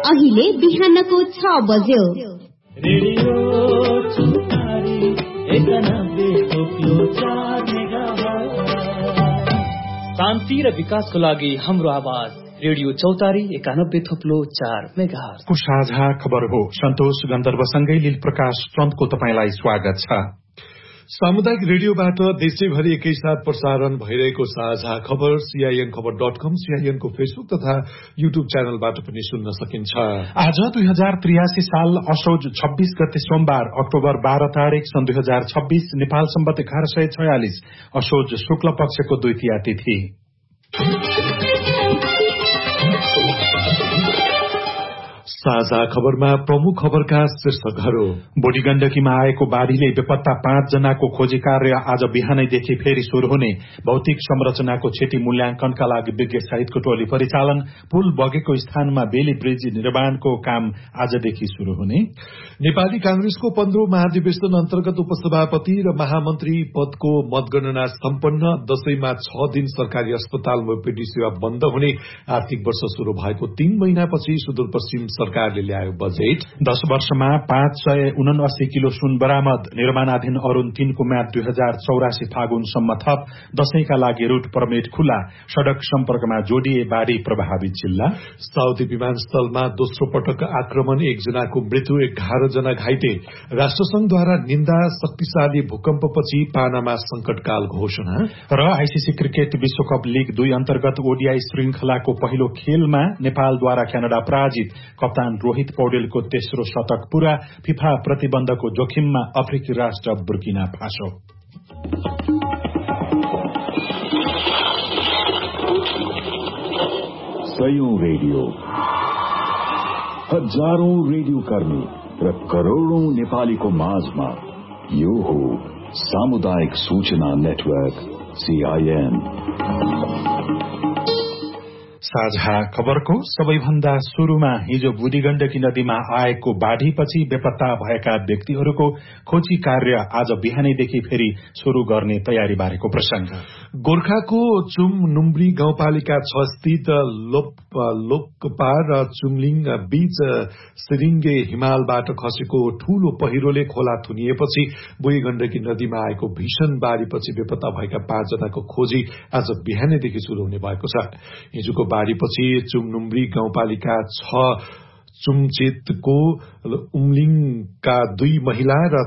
अहिले बिहानको 6 बज्यो। रेडियो चौतारी 91.4 मेगाहर्ज। शान्ति र विकासको लागि हाम्रो आवाज रेडियो चौतारी 91.4 मेगाहर्ज को साझा खबर हो। सन्तोष गन्धर्वसँगै लील प्रकाश चन्दको तपाईलाई स्वागत छ। सामुदायिक रेडियोबाट देशैभरि एकैसाथ प्रसारण भइरहेको साझा खबर CIN खबर.com, CIN को फेसबुक तथा युट्युब च्यानलबाट पनि सुन्न सकिन्छ। आज 2083 साल असोज 26 गते सोमबार अक्टोबर 12 तारिक सन् 2026 नेपाल सम्वत 1146 असोज शुक्ल पक्षको द्वितीया तिथि। साझा खबरमा प्रमुख खबरका शीर्षकहरू। बोडी गण्डकीमा आएको बाढ़ीले बेपत्ता 5 जनाको खोजी कार्य आज बिहानैदेखि फेरि शुरू हुने। भौतिक संरचनाको क्षति मूल्याङ्कनका लागि विज्ञ सहितको टोली परिचालन। पुल बगेको स्थानमा बेली ब्रिज निर्माणको काम आजदेखि शुरू हुने। नेपाली कांग्रेसको 15औं महाधिवेशन अन्तर्गत उपसभापति र महामन्त्री पदको मतगणना सम्पन्न। दशैंमा 6 दिन सरकारी अस्पतालमा ओपीडी सेवा बन्द हुने। आर्थिक वर्ष शुरू भएको 3 महिनापछि सुदूरपश्चिम सरकारले ल्यायो बजेट। 10 वर्षमा 579 किलो सुन बरामद। निर्माणाधीन अरूण 3 को म्याद 2084 फागुनसम्म थप। दशैंका लागि रूट परमिट खुला। सड़क सम्पर्कमा जोडिए बाढ़ी प्रभावित जिल्ला। साउदी विमानस्थलमा दोस्रो पटक आक्रमण, 1 जनाको मृत्यु, 11 जना घाइते। राष्ट्रसंघद्वारा निन्दा। शक्तिशाली भूकम्पपछि पानामा संकटकाल घोषणा। र आईसीसी क्रिकेट विश्वकप लीग 2 अन्तर्गत ओडीआई श्रृंखलाको पहिलो खेलमा नेपालद्वारा क्यानाडा पराजित। कप्तान रोहित पौडेलको तेस्रो शतक पूरा। फिफा प्रतिबन्धको जोखिममा अफ्रिकी राष्ट्र बुर्किना फासो। सयौं रेडियो, हजारौं रेडियो कर्मी र करोड़ौं नेपालीको माझमा यो हो सामुदायिक सूचना नेटवर्क CIN। साझा खबरको सबैभन्दा शुरूमा हिजो बुढी गण्डकी नदीमा आएको बाढ़ीपछि बेपत्ता भएका व्यक्तिहरूको खोजी कार्य आज बिहानैदेखि फेरि शुरू गर्ने तयारी बारेको प्रसंग। गोर्खाको चुम नुम्ब्री गाउँपालिका 6 स्थित लोकपा र चुमलिङ बीच सिरिङ्गे हिमालबाट खसेको ठूलो पहिरोले खोला थुनिएपछि बुढी गण्डकी नदीमा आएको भीषण बाढ़ीपछि बेपत्ता भएका 5 जनाको खोजी आज बिहानैदेखि शुरू हुने भएको छ। हिजोको बाढ़ीपछि चुमनुम्ब्री गाउँपालिका 6 चुमचेतको उमलिङका 2 महिला र